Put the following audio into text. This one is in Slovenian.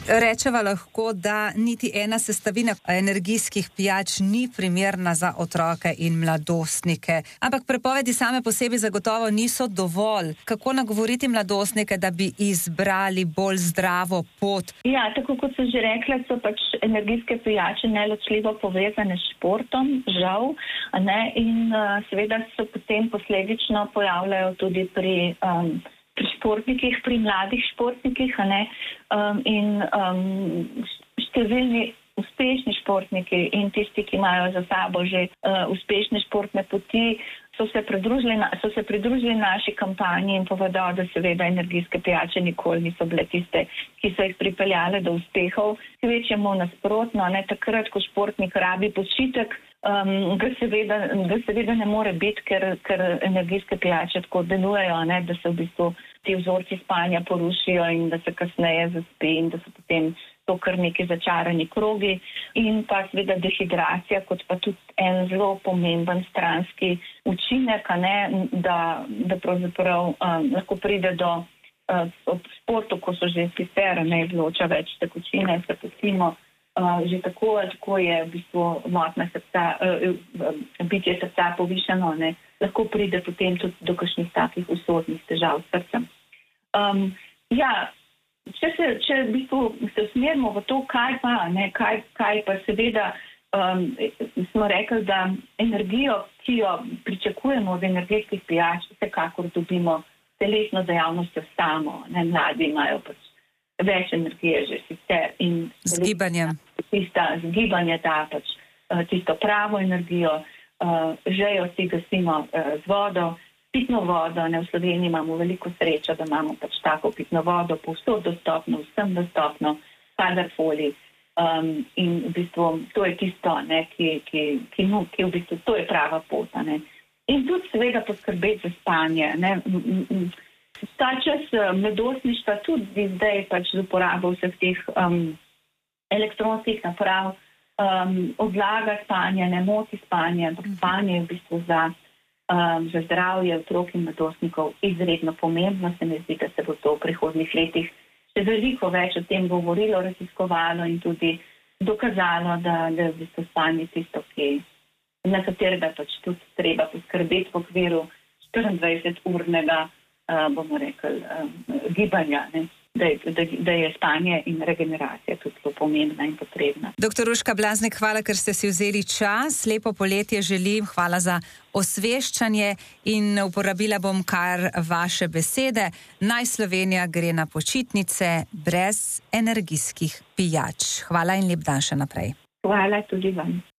Rečeva lahko, da niti ena sestavina energijskih pijač ni primerna za otroke in mladostnike. Ampak prepovedi same po sebi zagotovo niso dovolj. Kako nagovoriti mladostnike, da bi izbrali bolj zdravo pot? Ja, tako kot sem že rekla, so pač energijske pijače neločljivo povezane s športom, žal, ne? In seveda se potem posledično pojavljajo tudi pri športnikih, pri mladih športnikih, številni uspešni športniki in tisti, ki imajo za sabo že uspešne športne poti, so se pridružili naši kampanji in povedo, da seveda energijske pijače nikoli niso bile tiste, ki so jih pripeljale do uspehov. Kvečjemu nasprotno, takrat, ko športnik rabi počitek, ga seveda ne more biti, ker energijske pijače tako delujejo, da se v bistvu ti vzorci spanja porušijo in da se kasneje zaspi in da so potem to kar neki začarani krogi in pa seveda dehidracija, kot pa tudi en zelo pomemben stranski učinek, da pravzaprav lahko pride do športu, ko so že sicer izloča več tekočine, se pustimo že tako je v bistvu motnja srca, bitje srca povišano, lahko pride potem tudi do kakšnih takih usodnih težav s srcem. Če v bistvu se usmerimo v to, kaj pa seveda smo rekli, da energijo, ki jo pričakujemo od energijskih pijač, vsekakor dobimo telesno dejavnostjo samo. Mladi imajo pač več energije že sicer in z gibanjem. Zgibanje da pač tisto pravo energijo, žejo si gasimo z vodo, pitno vodo. V Sloveniji imamo veliko srečo, da imamo pač tako pitno vodo, povsod dostopno, vsem dostopno, kadarkoli. In v bistvu to je tisto, ki v bistvu to je prava pot. In tudi seveda poskrbeti za spanje. Ta čas mladostništva tudi zdaj pač z uporabo vseh teh elektronskih naprav odlaga spanje, ne moti spanje, ampak spanje je v bistvu za zdravje otrok in mladostnikov izredno pomembno. Se mi zdi, da se bo to v prihodnjih letih še veliko več o tem govorilo, raziskovalo in tudi dokazalo, da je v bistvu spanje tisto, na katerega pač tudi treba poskrbeti v okviru 24-urnega, bomo rekli, gibanja, da je spanje in regeneracija tudi zelo pomembna in potrebna. Dr. Urška Blaznek, hvala, ker ste si vzeli čas. Lepo poletje želim, hvala za osveščanje in uporabila bom kar vaše besede. Naj Slovenija gre na počitnice brez energijskih pijač. Hvala in lep dan še naprej. Hvala tudi vam.